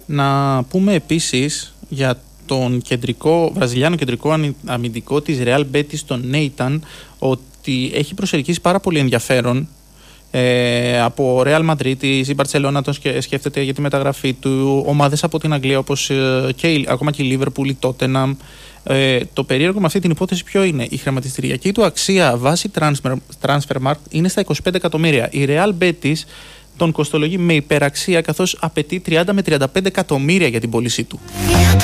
Να πούμε επίσης για τον βραζιλιάνο κεντρικό αμυντικό της Real Betis, τον Nathan, ότι έχει προσελκύσει πάρα πολύ ενδιαφέρον από Real Madrid, η Barcelona τον σκέφτεται για τη μεταγραφή του, ομάδες από την Αγγλία όπως ακόμα και η Liverpool, η Tottenham. Το περίεργο με αυτή την υπόθεση ποιο είναι? Η χρηματιστηριακή του αξία βάσει Transfermarkt είναι στα 25 εκατομμύρια. Η Real Betis τον κοστολογεί με υπεραξία, καθώς απαιτεί 30 με 35 εκατομμύρια για την πώλησή του.